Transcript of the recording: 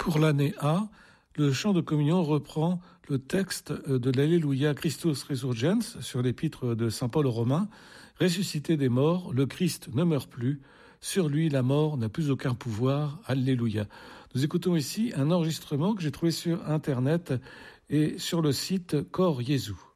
Pour l'année A, le chant de communion reprend le texte de l'Alléluia Christus Resurgens sur l'épître de saint Paul aux Romains. Ressuscité des morts, le Christ ne meurt plus. Sur lui, la mort n'a plus aucun pouvoir. Alléluia. Nous écoutons ici un enregistrement que j'ai trouvé sur Internet et sur le site Cor Jésus.